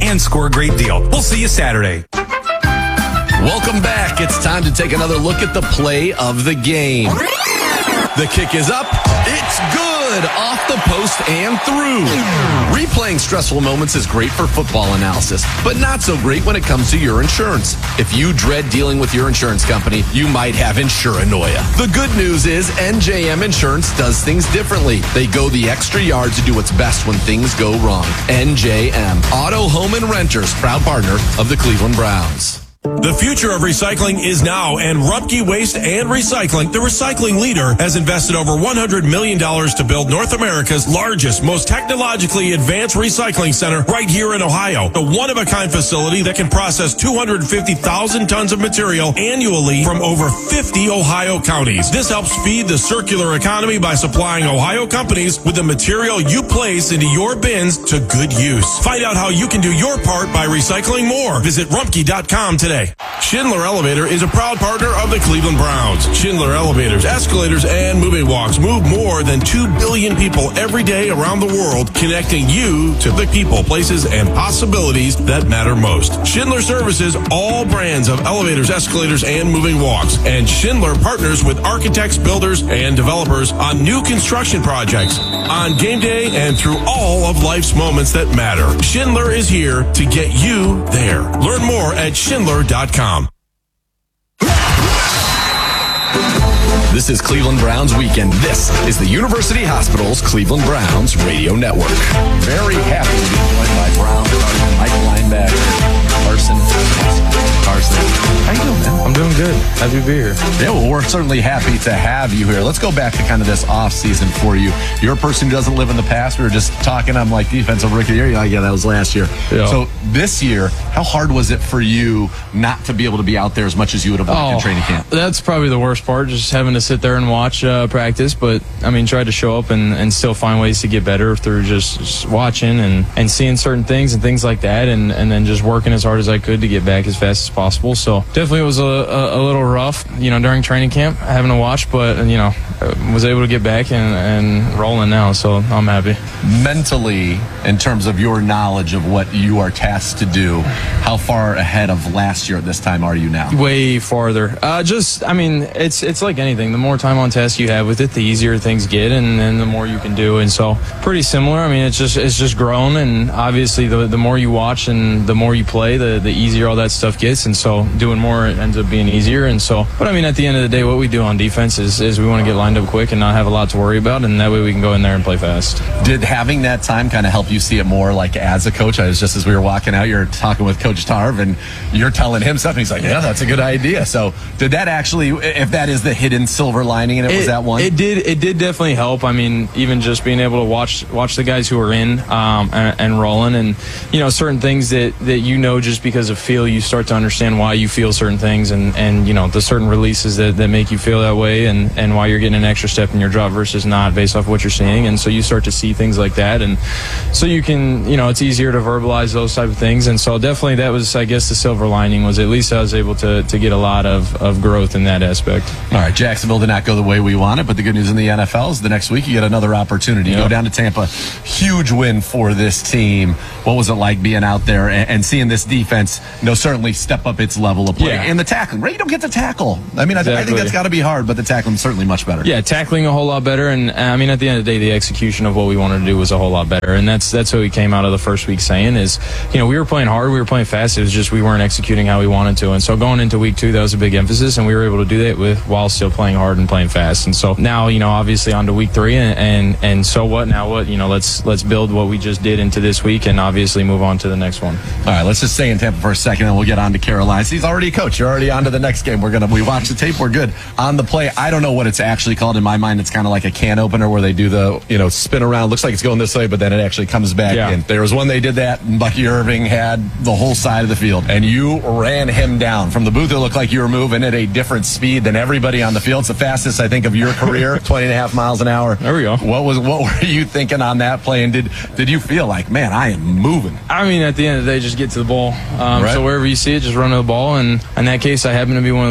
and score a great deal. We'll see you Saturday. Welcome back. It's time to take another look at the play of the game. The kick is up. It's good. Off the post and through. Replaying stressful moments is great for football analysis, but not so great when it comes to your insurance. If you dread dealing with your insurance company, you might have insuranoia. The good news is NJM Insurance does things differently. They go the extra yard to do what's best when things go wrong. NJM, Auto, Home, and Renters, proud partner of the Cleveland Browns. The future of recycling is now, and Rumpke Waste and Recycling, the recycling leader, has invested over $100 million to build North America's largest, most technologically advanced recycling center right here in Ohio. A one-of-a-kind facility that can process 250,000 tons of material annually from over 50 Ohio counties. This helps feed the circular economy by supplying Ohio companies with the material you place into your bins to good use. Find out how you can do your part by recycling more. Visit rumpke.com today. Schindler Elevator is a proud partner of the Cleveland Browns. Schindler Elevators, escalators, and moving walks move more than 2 billion people every day around the world, connecting you to the people, places, and possibilities that matter most. Schindler services all brands of elevators, escalators, and moving walks. And Schindler partners with architects, builders, and developers on new construction projects, on game day, and through all of life's moments that matter. Schindler is here to get you there. Learn more at Schindler.com. This is Cleveland Browns Weekend. This is the University Hospital's Cleveland Browns Radio Network. Very happy to be joined by Brown, Mike Linebacker, Carson. How you doing, man? I'm doing good. Happy to be here. Yeah, well, we're certainly happy to have you here. Let's go back to kind of this off season for you. You're a person who doesn't live in the past. We were just talking. I'm like, defensive rookie of the year. You're like, yeah, that was last year. Yeah. So this year, how hard was it for you not to be able to be out there as much as you would have liked in training camp? That's probably the worst part, just having to sit there and watch practice. But, I mean, tried to show up and still find ways to get better through just watching and seeing certain things and things like that, and then just working as hard as I could to get back as fast as possible. So definitely was a little rough, during training camp, having to watch, but, was able to get back and rolling now, so I'm happy. Mentally, in terms of your knowledge of what you are tasked to do, how far ahead of last year at this time are you now? Way farther. It's like anything. The more time on task you have with it, the easier things get, and the more you can do. And so pretty similar. I mean, it's just grown, and obviously the more you watch and the more you play, the easier all that stuff gets. And so doing more ends up being easier. And so, but I mean, at the end of the day, what we do on defense is we want to get lined up quick and not have a lot to worry about, and that way we can go in there and play fast. Did having that time kind of help you see it more like as a coach? Just as we were walking out, you're talking with Coach Tarv, and you're telling him stuff, and he's like, yeah, that's a good idea. So did that actually, if that is the hidden silver lining, and it was that one? It did definitely help. I mean, even just being able to watch the guys who are in and rolling, and, certain things that just because of feel, you start to understand why you feel certain things, and the certain releases that make you feel that way, and why you're getting an extra step in your drop versus not based off what you're seeing. And so you start to see things like that, and so you can, it's easier to verbalize those type of things. And so definitely that was, I guess, the silver lining, was at least I was able to get a lot of growth in that aspect. All right, Jacksonville did not go the way we wanted, but the good news in the NFL is the next week you get another opportunity. Go down to Tampa. Huge win for this team. What was it like being out there and seeing this defense, certainly step up its level of play? And the tackling, right? You don't get to tackle. I mean, exactly. I think that's got to be hard, but the tackling certainly much better. Yeah, tackling a whole lot better, and I mean, at the end of the day, the execution of what we wanted to do was a whole lot better, and that's what we came out of the first week saying is, we were playing hard, we were playing fast, it was just we weren't executing how we wanted to. And so going into week 2, that was a big emphasis, and we were able to do that while still playing hard and playing fast. And so now, obviously on to week 3, and so what now? What let's build what we just did into this week, and obviously move on to the next one. All right, let's just stay in Tampa for a second, and we'll get on to Carolina. He's already a coach. You're already on to the next game. We watch the tape. We're good on the play. I don't know what it's actually called. In my mind, it's kind of like a can opener where they do the spin around. Looks like it's going this way, but then it actually comes back in. There was one they did that, and Bucky Irving had the whole side of the field, and you ran him down from the booth. It looked like you were moving at a different speed than everybody on the field. It's the fastest, I think, of your career, 20.5 miles an hour. There we go. What were you thinking on that play, and did you feel like, man, I am moving? I mean, at the end of the day, just get to the ball. Right. So wherever you see it, just run to the ball. And in that case, I happen to be one of the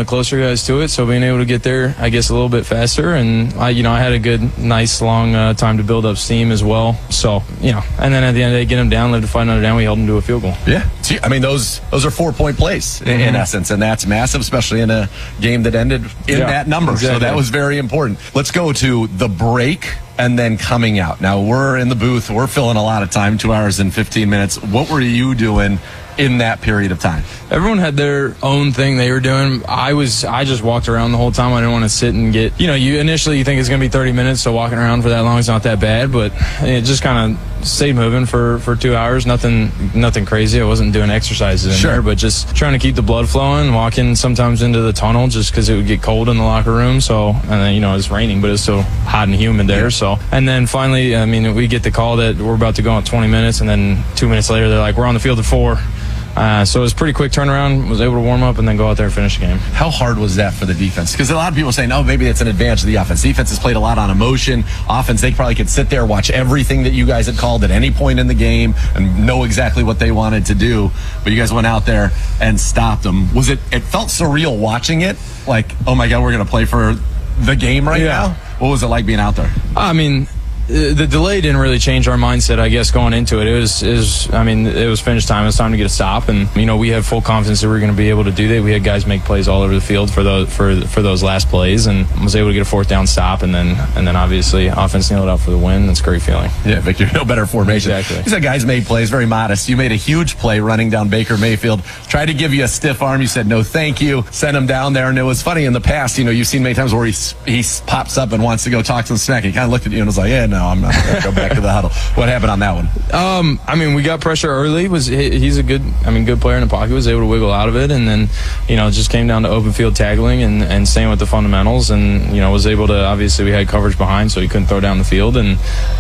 closer guys to it, so being able to get there, I guess, a little bit faster. And I had a good, nice, long time to build up steam as well. So, and then at the end of the day, get them down, live to fight another down. We held them to a field goal. Yeah. I mean, those are 4-point plays in essence, and that's massive, especially in a game that ended in that number. Exactly. So that was very important. Let's go to the break and then coming out. Now, we're in the booth. We're filling a lot of time, 2 hours and 15 minutes. What were you doing in that period of time? Everyone had their own thing they were doing. I just walked around the whole time. I didn't want to sit and get, you initially think it's going to be 30 minutes, so walking around for that long is not that bad, but it just kind of stayed moving for 2 hours. Nothing crazy. I wasn't doing exercises in there, but just trying to keep the blood flowing, walking sometimes into the tunnel just because it would get cold in the locker room. So, and then, it's raining, but it's still hot and humid there. Yeah. So, and then finally, we get the call that we're about to go in 20 minutes, and then 2 minutes later, they're like, we're on the field at 4. So it was a pretty quick turnaround, was able to warm up and then go out there and finish the game. How hard was that for the defense? Because a lot of people say, no, maybe that's an advantage of the offense. Defense has played a lot on emotion. Offense, they probably could sit there, watch everything that you guys had called at any point in the game and know exactly what they wanted to do. But you guys went out there and stopped them. It felt surreal watching it? Like, oh my God, we're going to play for the game now? What was it like being out there? The delay didn't really change our mindset, I guess, going into it. It was finish time. It was time to get a stop, and we have full confidence that we were going to be able to do that. We had guys make plays all over the field for those last plays, and was able to get a 4th down stop, and then obviously offense nailed it out for the win. That's a great feeling. Yeah, Victor, no better formation. Exactly. You said guys made plays, very modest. You made a huge play running down Baker Mayfield. Tried to give you a stiff arm. You said no, thank you. Sent him down there, and it was funny in the past. You've seen many times where he pops up and wants to go talk to the snack. He kind of looked at you and was like, yeah, no. I'm not going to go back to the huddle. What happened on that one? We got pressure early. He's a good player in the pocket. Was able to wiggle out of it, and then it just came down to open field tackling and staying with the fundamentals, and was able to. Obviously, we had coverage behind, so he couldn't throw down the field, and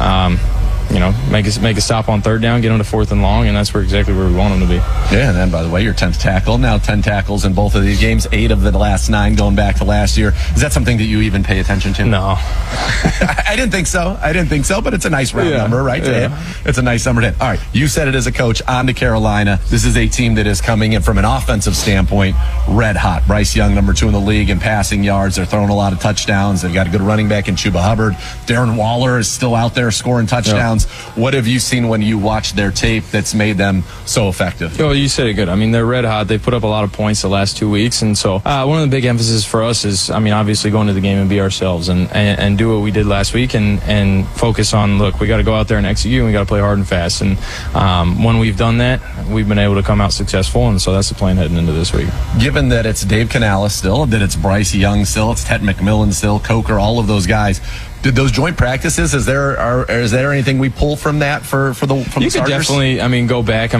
make a stop on 3rd down, get him to 4th and long, and that's exactly where we want him to be. Yeah, and then, by the way, your 10th tackle. Now 10 tackles in both of these games, 8 of the last 9 going back to last year. Is that something that you even pay attention to? No. I didn't think so, but it's a nice round number, right? Yeah. It's a nice number to hit. All right, you said it as a coach, on to Carolina. This is a team that is coming in from an offensive standpoint red hot. Bryce Young, number 2 in the league in passing yards. They're throwing a lot of touchdowns. They've got a good running back in Chuba Hubbard. Darren Waller is still out there scoring touchdowns. Yep. What have you seen when you watch their tape that's made them so effective? Oh, you said it good. They're red hot. They put up a lot of points the last 2 weeks, and so one of the big emphasis for us is, obviously going to the game and be ourselves and do what we did last week and focus on, look, we got to go out there and execute, and we got to play hard and fast. And when we've done that, we've been able to come out successful, and so that's the plan heading into this week. Given that it's Dave Canales still, that it's Bryce Young still, it's Ted McMillan still, Coker, all of those guys, did those joint practices, is there anything we pull from that from the starters? You could definitely, go back.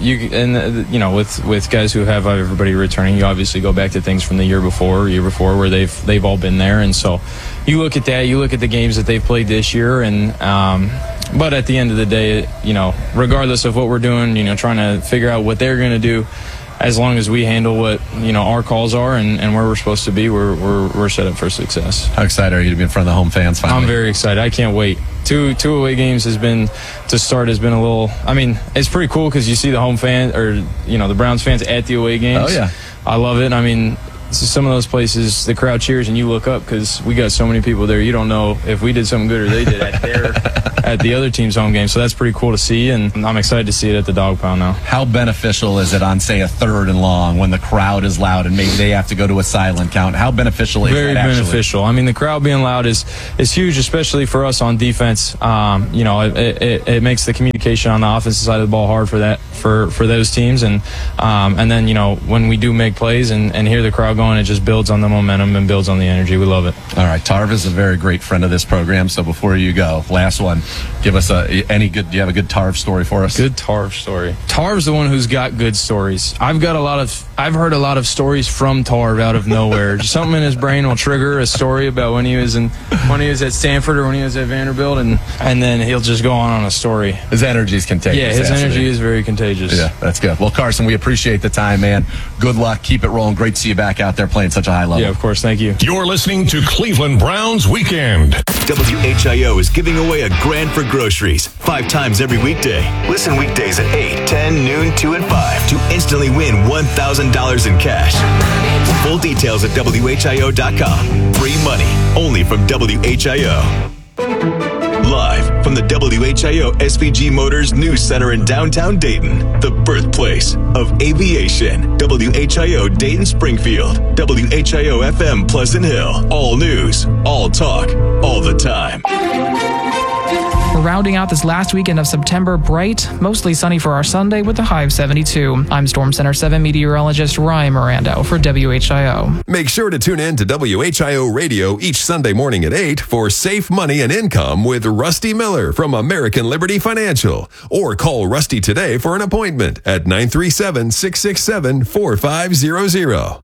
With guys who have everybody returning, you obviously go back to things from the year before where they've all been there, and so you look at that. You look at the games that they've played this year, and but at the end of the day, regardless of what we're doing, trying to figure out what they're going to do. As long as we handle what our calls are and where we're supposed to be, we're set up for success. How excited are you to be in front of the home fans finally? I'm very excited. I can't wait. Two away games has been a little. It's pretty cool because you see the home fan or the Browns fans at the away games. Oh yeah, I love it. Some of those places, the crowd cheers and you look up because we got so many people there. You don't know if we did something good or they did at the other team's home game. So that's pretty cool to see, and I'm excited to see it at the Dog Pound now. How beneficial is it on, say, a 3rd and long when the crowd is loud and maybe they have to go to a silent count? How beneficial is that actually? Very beneficial. The crowd being loud is huge, especially for us on defense. It makes the communication on the offensive side of the ball hard for those teams, and then when we do make plays and hear the crowd going, it just builds on the momentum and builds on the energy. We love it. All right, Tarv is a very great friend of this program, so before you go, last one, give us do you have a good Tarv story for us? Good Tarv story. Tarv's the one who's got good stories. I've heard a lot of stories from Tarv out of nowhere. Just something in his brain will trigger a story about when he was at Stanford or when he was at Vanderbilt, and then he'll just go on a story. His energy is contagious. Yeah, his energy is very contagious. Yeah, that's good. Well, Carson, we appreciate the time, man. Good luck. Keep it rolling. Great to see you back out there playing such a high level. Yeah, of course. Thank you. You're listening to Cleveland Browns Weekend. WHIO is giving away a grand for groceries 5 times every weekday. Listen weekdays at 8, 10, noon, 2, and 5 to instantly win $1,000 in cash. Full details at WHIO.com. Free money only from WHIO. Live from the WHIO SVG Motors News Center in downtown Dayton, the birthplace of aviation. WHIO Dayton Springfield, WHIO FM Pleasant Hill. All news, all talk, all the time. We're rounding out this last weekend of September bright, mostly sunny for our Sunday with a high of 72. I'm Storm Center 7 meteorologist Ryan Mirando for WHIO. Make sure to tune in to WHIO Radio each Sunday morning at 8 for Safe Money and Income with Rusty Miller from American Liberty Financial. Or call Rusty today for an appointment at 937-667-4500.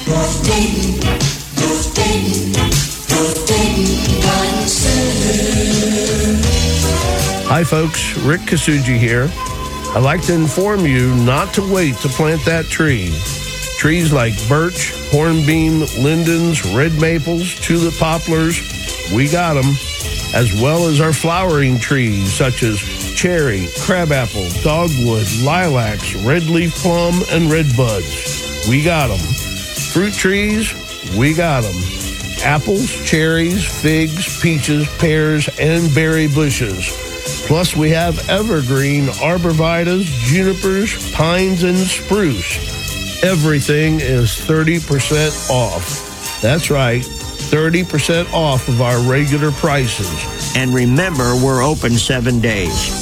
Hi folks, Rick Kasuji here. I'd like to inform you not to wait to plant that tree. Trees like birch, hornbeam, lindens, red maples, tulip poplars, we got them, as well as our flowering trees such as cherry, crabapple, dogwood, lilacs, red leaf plum, and red buds. We got them. Fruit trees, we got them. Apples, cherries, figs, peaches, pears, and berry bushes. Plus, we have evergreen arborvitaes, junipers, pines, and spruce. Everything is 30% off. That's right, 30% off of our regular prices. And remember, we're open 7 days.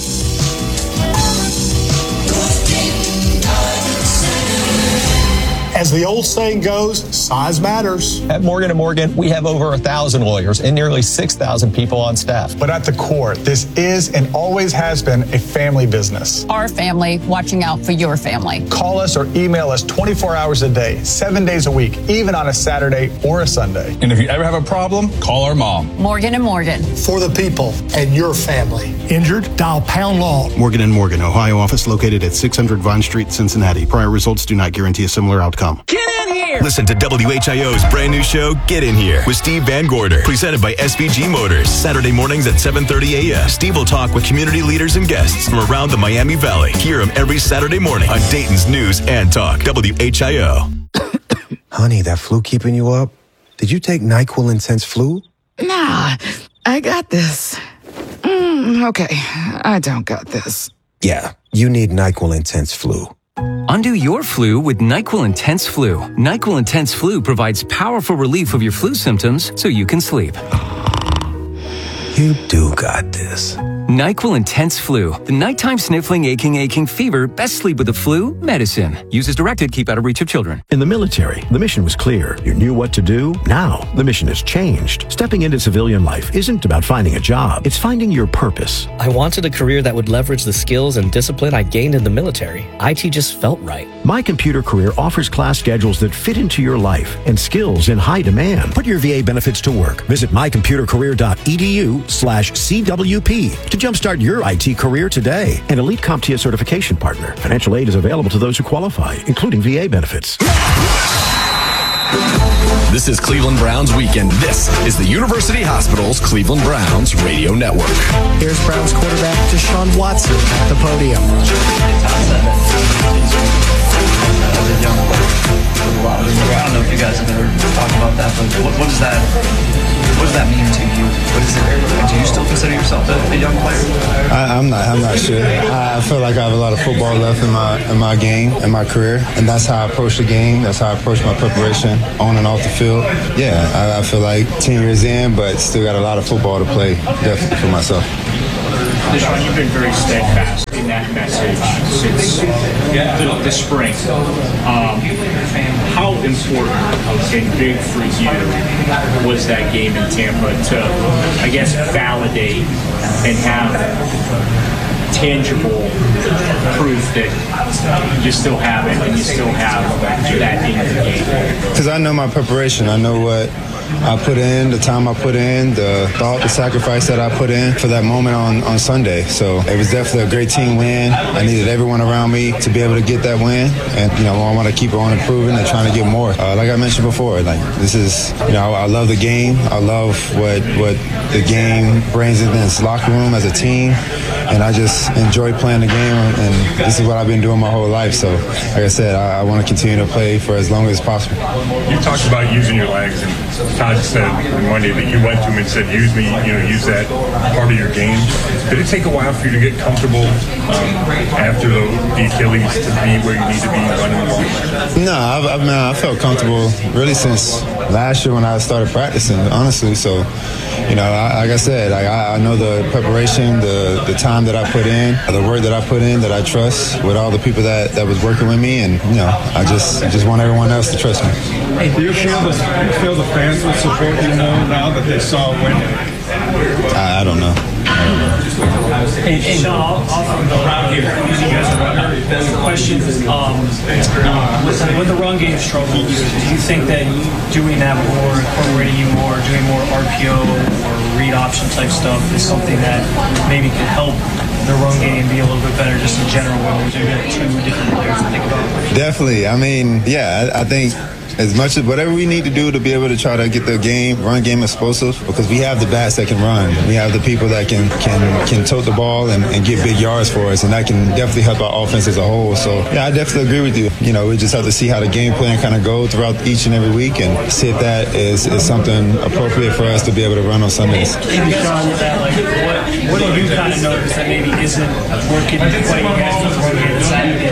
As the old saying goes, size matters. At Morgan & Morgan, we have over 1,000 lawyers and nearly 6,000 people on staff. But at the core, this is and always has been a family business. Our family watching out for your family. Call us or email us 24 hours a day, 7 days a week, even on a Saturday or a Sunday. And if you ever have a problem, call our mom. Morgan & Morgan. For the people and your family. Injured? Dial Pound Law. Morgan & Morgan, Ohio office located at 600 Vine Street, Cincinnati. Prior results do not guarantee a similar outcome. Get in here! Listen to WHIO's brand new show, Get In Here, with Steve Van Gorder, presented by SVG Motors. Saturday mornings at 7:30 a.m. Steve will talk with community leaders and guests from around the Miami Valley. Hear him every Saturday morning on Dayton's News and Talk, WHIO. Honey, that flu keeping you up? Did you take NyQuil Intense Flu? Nah, I got this. Okay, I don't got this. Yeah, you need NyQuil Intense Flu. Undo your flu with NyQuil Intense Flu. NyQuil Intense Flu provides powerful relief of your flu symptoms so you can sleep. You do got this. NyQuil Intense Flu. The nighttime sniffling, aching fever. Best sleep with the flu medicine. Use as directed. Keep out of reach of children. In the military, the mission was clear. You knew what to do. Now, the mission has changed. Stepping into civilian life isn't about finding a job. It's finding your purpose. I wanted a career that would leverage the skills and discipline I gained in the military. IT just felt right. My Computer Career offers class schedules that fit into your life and skills in high demand. Put your VA benefits to work. Visit mycomputercareer.edu/CWP to jumpstart your IT career today. An Elite CompTIA certification partner. Financial aid is available to those who qualify, including VA benefits. This is Cleveland Browns Weekend. This is the University Hospital's Cleveland Browns Radio Network. Here's Browns quarterback Deshaun Watson at the podium. I don't know if you guys have ever talked about that, but what does that mean to you? What is it? Do you still consider yourself a young player? I'm not sure. I feel like I have a lot of football left in my game, in my career, and that's how I approach the game. That's how I approach my preparation on and off the field. Yeah, I feel like 10 years in, but still got a lot of football to play, definitely for myself. Deshaun, you've been very steadfast in that message since the spring. How important and big for you was that game in Tampa to, I guess, validate and have tangible proof that you still have it and you still have that in the game? Because I know my preparation. I know what I put in, the time I put in, the thought, the sacrifice that I put in for that moment on Sunday. So it was definitely a great team win. I needed everyone around me to be able to get that win. And, I want to keep on improving and trying to get more. Like I mentioned before, this is, I love the game. I love what the game brings in this locker room as a team. and I just enjoy playing the game, and this is what I've been doing my whole life. So, like I said, I want to continue to play for as long as possible. You talked about using your legs, and Todd said on Monday that you went to him and said, use that part of your game. Did it take a while for you to get comfortable after the Achilles to be where you need to be running the ball? No, I felt comfortable really since last year when I started practicing, honestly. So, like I said, I know the preparation, the time that I put in, the work that I put in, that I trust with all the people that was working with me, and I just want everyone else to trust me. Hey, do you feel the fans will support you more now that they saw a win? I don't know. Hey, Sean, off of the round game, you guys are running. The question is, with the run game struggles, do you think that doing that more, incorporating you more, doing more RPO or read option type stuff is something that maybe could help the run game be a little bit better just in general when we're doing two different players to think about? Definitely. I mean, yeah, I think as much as whatever we need to do to be able to try to get the run game explosive, because we have the backs that can run. We have the people that can tote the ball and get big yards for us, and that can definitely help our offense as a whole. So, yeah, I definitely agree with you. We just have to see how the game plan kind of go throughout each and every week and see if that is something appropriate for us to be able to run on Sundays. Maybe, Sean, with that, what do you kind of notice that maybe isn't working quite yet for the run game Saturday?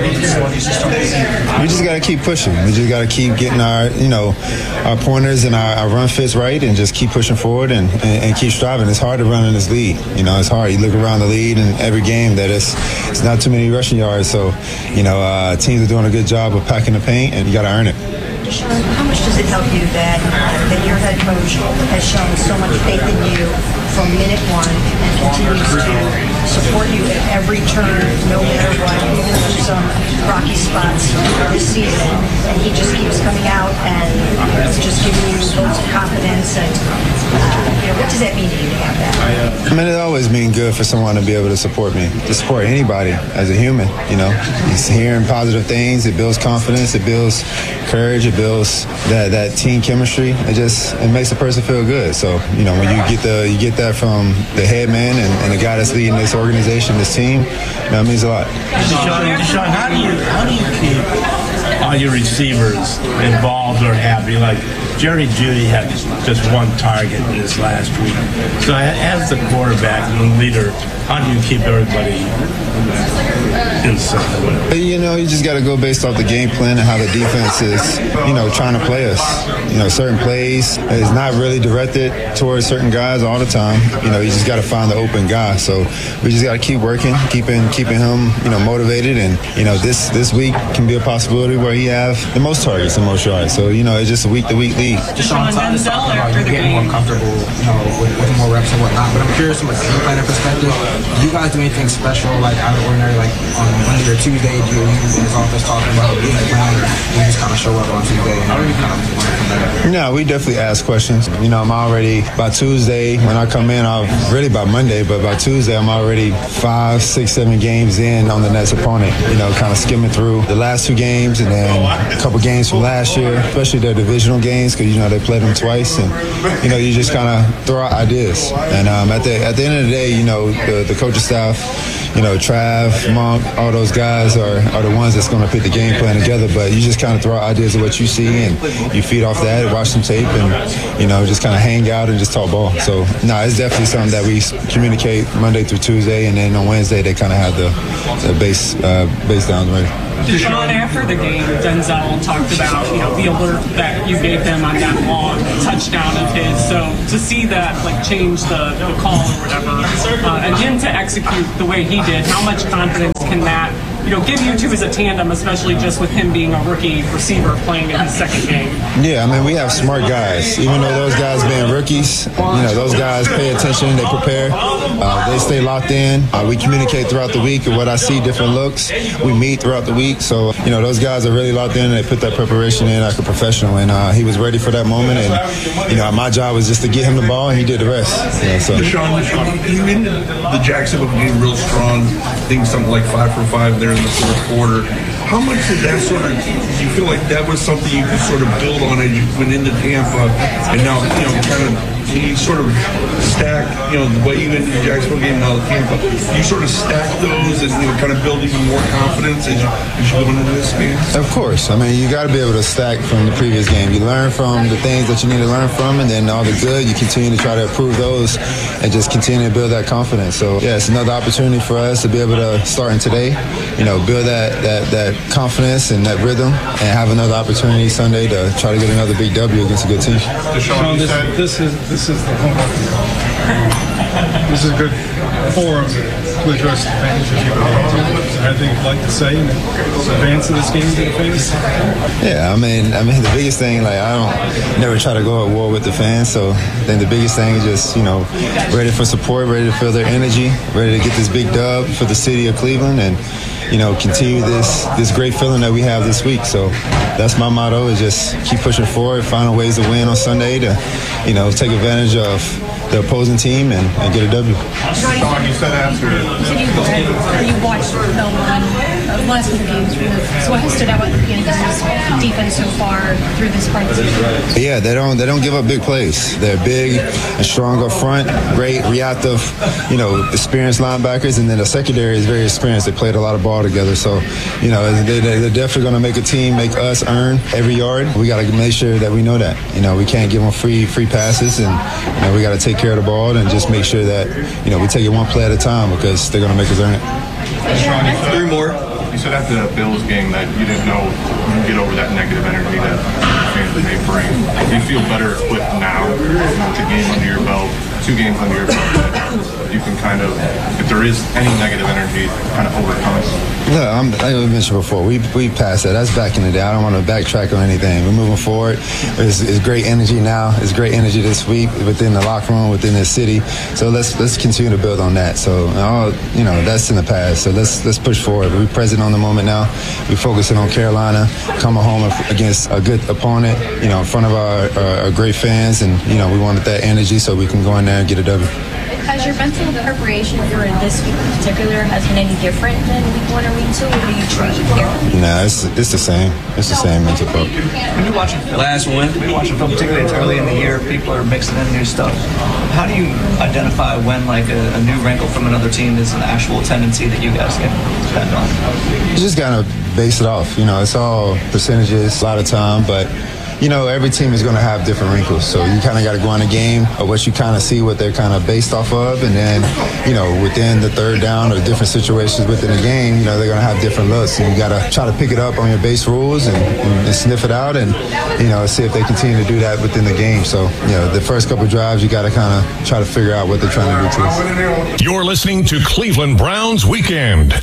We just got to keep pushing. We just got to keep getting our pointers and our run fits right, and just keep pushing forward and keep striving. It's hard to run in this league. It's hard. You look around the league and every game that it's not too many rushing yards. So, teams are doing a good job of packing the paint, and you got to earn it. Sean, how much does it help you that your head coach has shown so much faith in you from minute one and continues to support you at every turn, no matter what, even through some rocky spots this season, and he just keeps coming out and just giving you votes of confidence, and what does that mean to you to have that? I mean, it always means good for someone to be able to support me, to support anybody as a human. He's hearing positive things. It builds confidence. It builds courage. It builds that team chemistry. It makes a person feel good. So, when you get that from the head man and the guy that's leading this organization, this team, it means a lot. Deshaun, how do you keep all your receivers involved or happy? Like Jerry Jeudy had just one target this last week. So as the quarterback and leader, how do you keep everybody inside? You just got to go based off the game plan and how the defense is, trying to play us. Certain plays is not really directed towards certain guys all the time. You just got to find the open guy. So we just got to keep working, keeping him, motivated. And, this week can be a possibility where he have the most targets and most yards. So, it's just a week-to-week league. Deshaun, talking about you getting more comfortable, with more reps and whatnot. But I'm curious from a game planning perspective, do you guys do anything special, like out of the ordinary, like on Monday or Tuesday? Do you in his office talking about a game plan, or you just kind of show up on Tuesday and kind of from there? No, we definitely ask questions. I'm already, by Tuesday, when I come in, really by Monday, but by Tuesday, I'm already 5, 6, 7 games in on the next opponent, kind of skimming through the last 2 games and then a couple games from last year, especially their divisional games, because, they played them twice, and, you just kind of throw out ideas. And at the end of the day, the coaching staff, Trav, Monk, all those guys are the ones that's going to put the game plan together, but you just kind of throw out ideas of what you see, and you feed off that, watch some tape, and, just kind of hang out and just talk ball. So, it's definitely something that we communicate Monday through Tuesday, and then on Wednesday they kind of have the base downs ready. Deshaun, after the game, Denzel talked about, the alert that you gave them on that long touchdown of his. So to see that, change the call or whatever, and him to execute the way he did, how much confidence can that, give you two as a tandem, especially just with him being a rookie receiver playing in his second game? Yeah, we have smart guys. Even though those guys being rookies, those guys pay attention, they prepare, they stay locked in. We communicate throughout the week of what I see, different looks. We meet throughout the week. So, those guys are really locked in, and they put that preparation in like a professional. And he was ready for that moment. And, my job was just to get him the ball, and he did the rest. So. Deshaun, you ended the Jacksonville game real strong. I think something like 5 for 5 there in the fourth quarter. How much did that do you feel like that was something you could sort of build on as you went into Tampa, and now, kind of you sort of stack, the way you ended the Jacksonville game and Tampa, you sort of stack those and kind of build even more confidence as you go into this game? Of course. I mean, you got to be able to stack from the previous game. You learn from the things that you need to learn from, and then all the good, you continue to try to improve those and just continue to build that confidence. So, yeah, it's another opportunity for us to be able to start in today, build that confidence and that rhythm, and have another opportunity Sunday to try to get another big W against a good team. Sean, this is the home. This is a good forum to address the fans. Anything you'd like to say in advance of this game to the fans? Yeah, I mean, the biggest thing, I don't never try to go at war with the fans. So I think the biggest thing is just, ready for support, ready to feel their energy, ready to get this big dub for the city of Cleveland, and continue this great feeling that we have this week. So that's my motto, is just keep pushing forward, finding ways to win on Sunday to, take advantage of the opposing team and get a W. Sean, you said after. You watched film on the last few games. So what has stood out at the beginning of this defense so far through this part of the season? Yeah, they don't give up big plays. They're big and strong up front, great reactive, experienced linebackers, and then the secondary is very experienced. They played a lot of ball together. So, they're definitely going to make make us earn every yard. We got to make sure that we know that. We can't give them free passes, and we got to take care of the ball and just make sure that, we take it one play at a time, because they're going to make us earn it. Sean, three more. You said after the Bills game that you didn't know you get over that negative energy that fans may bring. Do you feel better equipped now with the game under your belt, 2 games under your belt, that you can kind of, if there is any negative energy, kind of overcome it? Yeah, like I mentioned before, we passed that. That's back in the day. I don't want to backtrack on anything. We're moving forward. It's great energy now. It's great energy this week within the locker room, within the city. So let's continue to build on that. So that's in the past. So let's push forward. We're present on the moment now. We're focusing on Carolina, coming home against a good opponent, in front of our great fans, and we wanted that energy so we can go in there and get a W. Has your mental preparation for this week in particular has been any different than week 1 or week 2, or do you treat it differently? No, it's the same. It's the same mental prep. When you're watching film, particularly it's early in the year, people are mixing in new stuff. How do you identify when a new wrinkle from another team is an actual tendency that you guys can depend on? You just kind of base it off. It's all percentages a lot of time, but every team is going to have different wrinkles. So you kind of got to go in a game of what you kind of see what they're kind of based off of. And then, within the third down or different situations within the game, they're going to have different looks. And you got to try to pick it up on your base rules and sniff it out and, see if they continue to do that within the game. So, the first couple of drives, you got to kind of try to figure out what they're trying to do to us. You're listening to Cleveland Browns Weekend.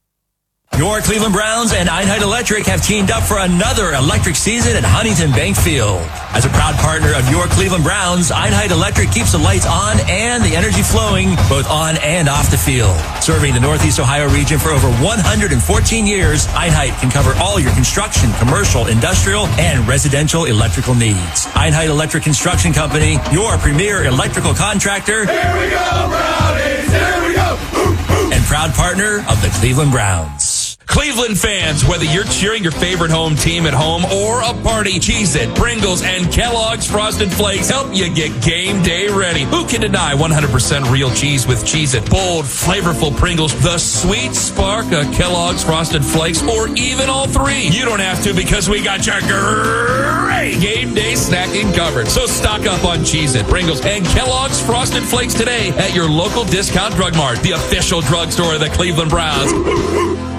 Your Cleveland Browns and Einheit Electric have teamed up for another electric season at Huntington Bank Field. As a proud partner of your Cleveland Browns, Einheit Electric keeps the lights on and the energy flowing both on and off the field. Serving the Northeast Ohio region for over 114 years, Einheit can cover all your construction, commercial, industrial, and residential electrical needs. Einheit Electric Construction Company, your premier electrical contractor. Here we go, Brownies! Here we go! And proud partner of the Cleveland Browns. Cleveland fans, whether you're cheering your favorite home team at home or a party, Cheez-It, Pringles, and Kellogg's Frosted Flakes help you get game day ready. Who can deny 100% real cheese with Cheez-It? Bold, flavorful Pringles, the sweet spark of Kellogg's Frosted Flakes, or even all 3. You don't have to, because we got your great game day snacking covered. So stock up on Cheez-It, Pringles, and Kellogg's Frosted Flakes today at your local discount drug mart, the official drugstore of the Cleveland Browns.